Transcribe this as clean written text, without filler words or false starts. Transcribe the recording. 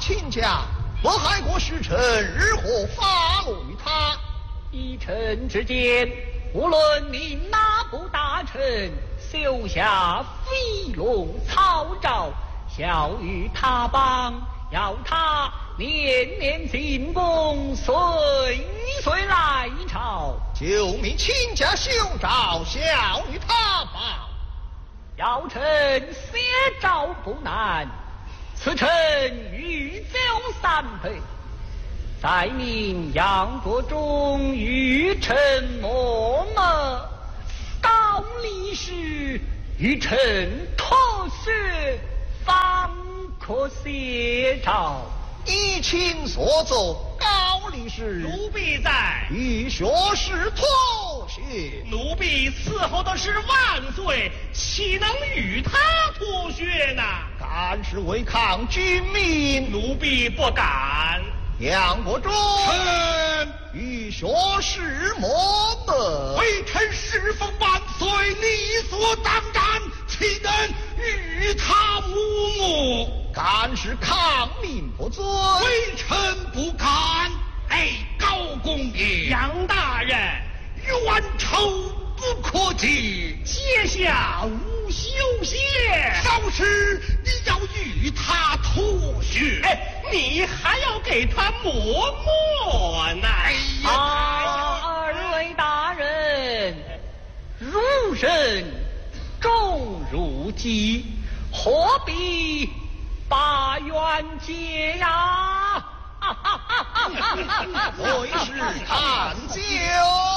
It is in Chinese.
亲家，我害国使臣日何发落于他？ 依臣之见，无论你哪部大臣修下飞龙草诏，效于他邦，要他年年进贡，岁岁来朝， 就命亲家修诏，效于他邦。 要臣写诏不难，此臣欲酒3杯。再命杨国忠与臣默默，高力士与臣妥协，方可写诏。 依卿所奏，高力士奴婢在， 与学士妥协。 奴婢伺候的是万岁，岂能与他妥协呢？ 敢是违抗君命， 奴婢不敢。 杨国忠臣与学士默默， 微臣侍奉万岁，理所当然，岂能与他无目？ 敢是抗命不遵， 微臣不敢。哎，高公爷，杨大人，冤仇不可解，阶下无休歇。倒是你要与他妥协，你还要给他磨磨呢。哎呀， 二位大人，儒生重如鸡，何必把冤结呀？ 为是探究。